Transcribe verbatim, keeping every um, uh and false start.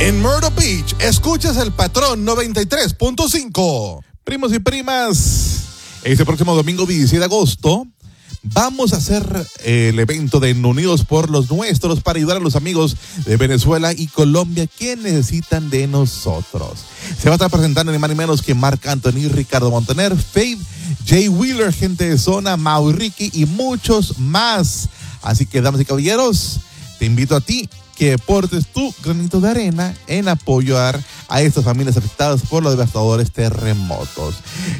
En Myrtle Beach, escuchas el Patrón noventa y tres punto cinco. Primos y primas, este próximo domingo diecisiete de agosto vamos a hacer eh, el evento de Unidos por los Nuestros para ayudar a los amigos de Venezuela y Colombia que necesitan de nosotros. Se va a estar presentando ni más ni menos que Marc Anthony, Ricardo Montaner, Faith, Jay Wheeler, Gente de Zona, Mau y Ricky y muchos más. Así que, damas y caballeros, te invito a ti que aportes tu granito de arena en apoyar a estas familias afectadas por los devastadores terremotos.